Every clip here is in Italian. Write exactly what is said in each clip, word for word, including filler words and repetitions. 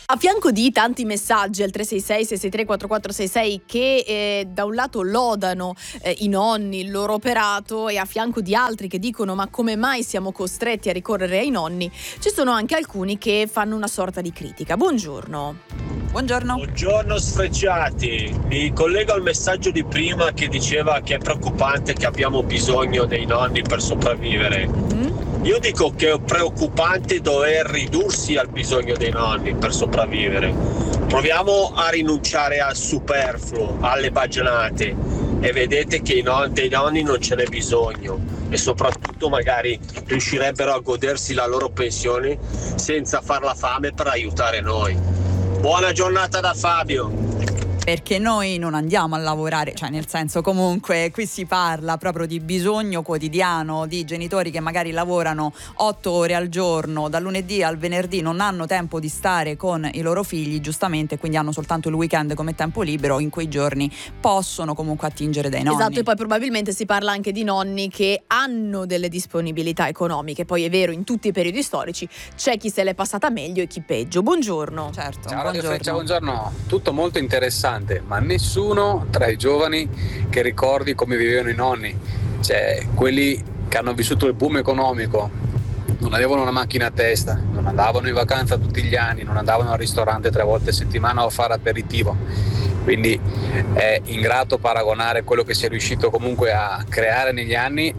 A fianco di tanti messaggi al tre sei sei sei sei tre quattro quattro sei sei che eh, da un lato lodano eh, i nonni, il loro operato, e a fianco di altri che dicono ma come mai siamo costretti a ricorrere ai nonni, ci sono anche alcuni che fanno una sorta di critica. Buongiorno. Buongiorno. Buongiorno sfrecciati, mi collego al messaggio di prima che diceva che è preoccupante che abbiamo bisogno dei nonni per sopravvivere. Mm? Io dico che è preoccupante dover ridursi al bisogno dei nonni per sopravvivere. Proviamo a rinunciare al superfluo, alle baggianate, e vedete che i non- dei nonni non ce n'è bisogno, e soprattutto magari riuscirebbero a godersi la loro pensione senza far la fame per aiutare noi. Buona giornata da Fabio. Perché noi non andiamo a lavorare, cioè nel senso, comunque qui si parla proprio di bisogno quotidiano, di genitori che magari lavorano otto ore al giorno, dal lunedì al venerdì, non hanno tempo di stare con i loro figli, giustamente, quindi hanno soltanto il weekend come tempo libero. In quei giorni possono comunque attingere dai nonni. Esatto, e poi probabilmente si parla anche di nonni che hanno delle disponibilità economiche. Poi è vero, in tutti i periodi storici c'è chi se l'è passata meglio e chi peggio. Buongiorno. Certo, Ciao Radio buongiorno. Freccia, buongiorno. Tutto molto interessante, ma nessuno tra i giovani che ricordi come vivevano i nonni. Cioè, quelli che hanno vissuto il boom economico, non avevano una macchina a testa, non andavano in vacanza tutti gli anni, non andavano al ristorante tre volte a settimana a fare aperitivo. Quindi è ingrato paragonare quello che si è riuscito comunque a creare negli anni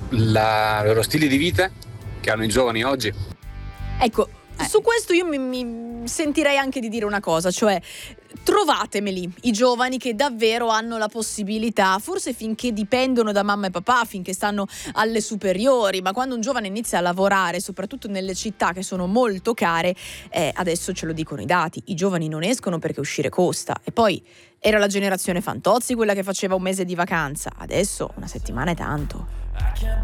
al loro stile di vita che hanno i giovani oggi. Ecco, Eh. su questo io mi, mi sentirei anche di dire una cosa, cioè trovatemeli i giovani che davvero hanno la possibilità, forse finché dipendono da mamma e papà, finché stanno alle superiori, ma quando un giovane inizia a lavorare, soprattutto nelle città che sono molto care, eh, adesso ce lo dicono i dati, i giovani non escono perché uscire costa. E poi era la generazione Fantozzi quella che faceva un mese di vacanza, adesso una settimana è tanto.